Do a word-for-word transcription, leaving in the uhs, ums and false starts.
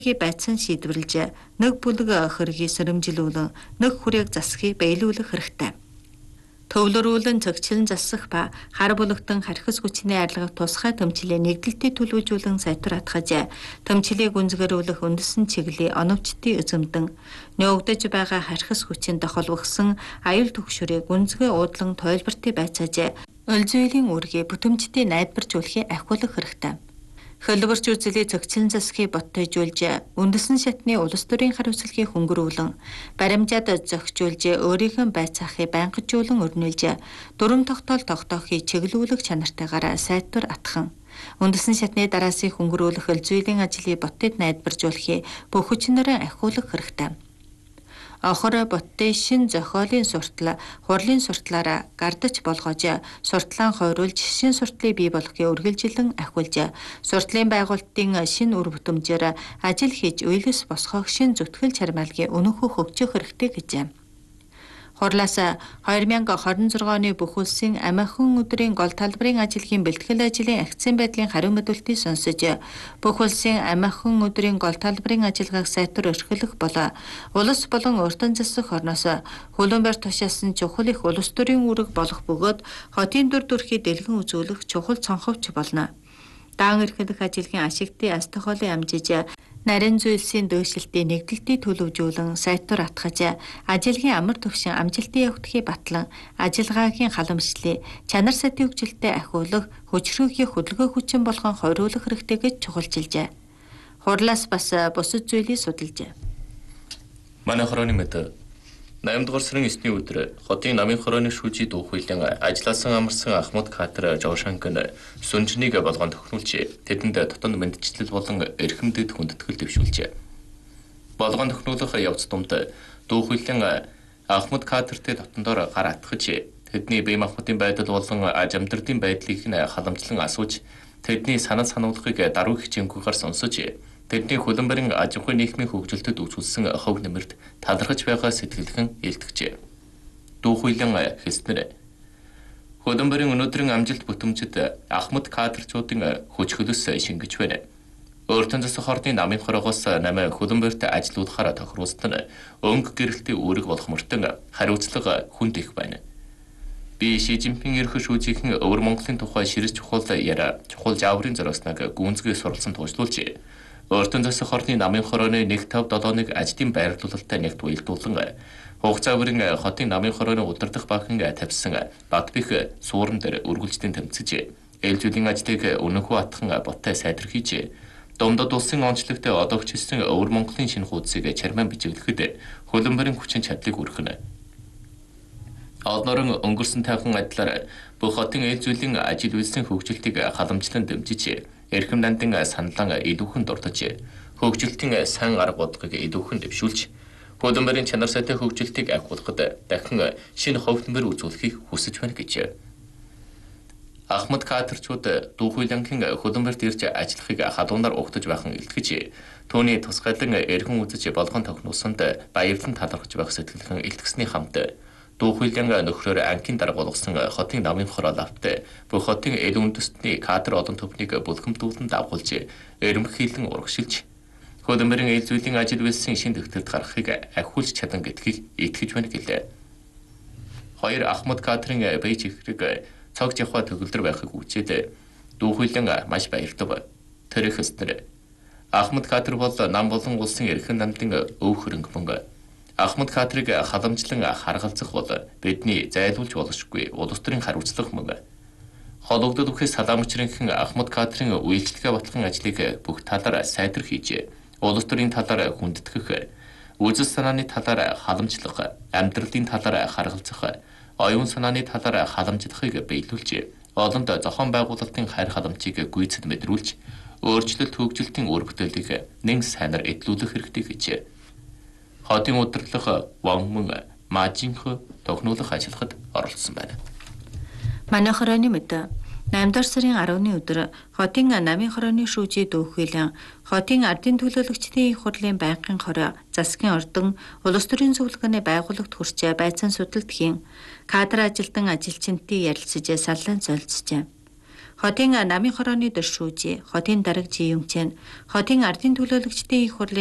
байцаан шийдвэрлэж нэг бүлэг хөргийг сөрөмжилүүлэн нэг хүрээг засахыг биелүүлэх хэрэгтэй. Төвлөрүүлэн цогцлон засах ба хар бүлэгтэн харьхас хүчний арилгах тусгай төмчлээ нэгдэлтийг төлөвлөжүүлэн сайтар атгаж төмчлийг гүнзгэрүүлэх үндэсний чиглэлийн оновчтын эзэмдэн нөөгдөж байгаа харьхас хүчин тохолвогсон аюул түгшүрийг гүнзгий уудлан тойлбортыг байцааж өлзөлийн үргээ бүтэмжтэй найдваржуулахыг ахиулах хэрэгтэй. Хөлбөрч үзлийг цогцлон засахыг боттойжуулж үндэсний шатны улс төрийн хариуцлагыг хөнгөрүүлэн баримжаад зохижуулж өөрийнх нь байцаахыг байнгажуулан өрнүүлж дөрвөн тогтоол тогтоохыг чиглүүлэх чанартайгаар сайтар атхан үндэсний шатны дараасыг хөнгөрүүлэх өлзөлийн ажлыг боттод найдваржуулахыг бүх хүчнээрээ ахиулах хэрэгтэй. Охор боттын шин зохиолын суртал хурлын суртлаараа гардаж болгож суртлаан хойруулж шин суртлыг бий болгохыг үргэлжилэн ахиулж суртлын байгуулалтын шин үр бүтэмжээр ажил хийж үйлс босгох шин зүтгэл чармайлгийн өнөөхөө хөгжих хэрэгтэй гэжээ. Хурлаас хоёр мянга хорин зургийн оны бүх улсын амиахан өдрийн гол талбарын ажлын бэлтгэл ажлын акцийн байдлын хариу мэдүүлэлтийг сонсож бүх улсын амиахан өдрийн гол талбарын ажиллагааг сайтар өргөх болоо улс болон уртан засах орноос хөлбөмбөр тушаасан чухал их улс төрийн үүрэг болох бөгөөд хотын дүр төрхийг дэлгэн үзүүлэх чухал цонховч болно. Даан эрхлэх ажлын ашигтын ас тохиолын амжиж нарийн зүйлсийн дөөшлөлтийн нэгдэлтийг төлөвжүүлэн сайтар атгаж ажлын амар төвшин амжилтын явагдахыг батлан ажиллагаагийн халамжлалыг чанар сэтийн хөгжилтэй ахиулах хүчрхүүгийн хөдөлгөөн хүчин болгон хориулах хэрэгтэй гэж чухалчилжээ. Хурлаас бас бусад зүйлийг судалжээ. Манай хорооны мэд наймд дугаар сарын эсний өдөр хотын намын хорооны шүүжий дуух хүлэн ажилласан амарсан Ахмад Катар Жовшанкын сүнжнийг болгон тохируулж тэдэнд дотоод мэдчилэл болон эрхэмдэд хүндэтгэл дэвшүүлжээ. Болгон тохируулах явц думд дуух хүлэн Ахмад Катарт дотондоор гар атгаж тэдний бие махбодын байдал болон аж амьдралын байдлыг нь халамжлан асууж тэдний санал сануулгыг даруй хичээнгүйгээр сонсож тэдний хөлбөмбөрийн аж ахуйн нийгмийн хөгжилтэд үзүүлсэн хов нэмэрт талархаж байгаа сэтгэлхэн илтгэжээ. Дуух хүлэн хэлснээр хөлбөмбөрийн өнөөдрийн амжилт бүтэмжид Ахмад Кадрчуудын хүч хөлөс шингэж байна. Өөртөө засах орны намын хорогоос намайг хөлбөмбөрт ажилуулахаар тохируулсан нь өнгө гэрэлтийн үүрэг болох мөртөн хариуцлага хүнд их байна. Би Ши Жинпин эрх шүүжийнхэн Өвөр Монголын тухай ширэж чухал яриа чухал жаврын зориосныг гүнзгий суралцсан туушлуулж Өөртөө засах орны намын хорооны нэг тавь долооныг ажлын байрлуулалттай нэгт уялдуулан хугацаа бүрийн хотын намын хорооны удирдах багийн тавьсан бат бих суурин дээр үргэлжлэн тэмцэж ээлжүүлэн ажлыг өнөхөө атхан боттой сайдар хийж Домдод улсын онцлогт одоогчилсан Өвөр Монголын шинэ хуудсыг чармаан бичиглэхэд хөлбөмбөрийн хүчин чадлыг үргэнэ. Олнорон өнгөрсөн тайван адилаар бүх хотын ээлжүүлэн ажил үйлсийн хөгжилтийг халамжлан дэмжиж эрхэм нандин саналан илүүхэн дурдж хөгжилтийн сайн арга бодлогыг илүүхэн дэвшүүлж хөлбөмбөрийн чанар сайтай хөгжилтийг ахиулахад дахин шинэ хөвтмөр үзүүлэхийг хүсэж байна гэж. Ахмад Кадрчууд дуух хүлэнгийн хөлбөмбөрт ирж ажиллахыг халуунаар угтаж байхан илтгэж түүний тусгайлан эргэн үзэж болгон тогтнуулсанд баярлан талархаж байх сэтгэлхэн илтгэсний хамт дуух хүлэн нөхрөөр анхны дарга болгосон хотын намын хороо лавт бүх хотын эл үндэстний кадр олон төвнийг бүлхэмдүүлэн дагуулж эрмхийлэн урагшилж хөлбөмбөрийн эл зүйлийн ажил үйлсийн шин төвтөлд гаргахыг ахиулж чадан гэдгийг итгэж байна гэлээ. Хоёр Ахмад Кадрын бэж ихрэг цог жахва төгөлдөр байхыг үчээд дуух хүлэн маш баярлав. Тэр их өстөр Ахмад Кадр бол нам болон улсын эрхэм намлын өв хөрөнгө мөнгө. Ахмад Кадрыг халамжлан харгалзах бол бидний зайлуулж болохгүй улс төрийн хариуцлага мөн. Холбогдол бүхий салаамчрынхэн Ахмад Кадрын үйлчлэгээ батлан ажлыг бүх талаар сайдар хийж, улс төрийн талаар хүндэтгэх, үзэл санааны талаар халамжлах, амьдралын талаар харгалзах, оюун санааны талаар халамжлахыг биелүүлж, олонд зохион байгуулалтын хайр халамжийг гүйцэд мэдрүүлж, өөрчлөлт хөгжилтийн үр бүтээлийг нэн сайнаар эдлүүлэх хэрэгтэй гэж хотын удирдлага Ванмун Мажинх тогтнуулах ажиллагад оролцсон байна. Манай хорооны мэд наймдугаар сарын арваны өдөр хотын намын хорооны шүүжий дуух хүлээн хотын ардын төлөөлөгчдийн их хурлын байнгын хороо засгийн ордон улс төрийн зөвлөгөөний байгууллагт хүрч байцаан судалт хийн кадр ажилтан ажилчнуудын ярилцаж саллан солилцжээ. Хотын намын хорооны дөр шүүжээ, хотын дарга жиюнчэн, хотын ардын төлөөлөгчдийн их хурлын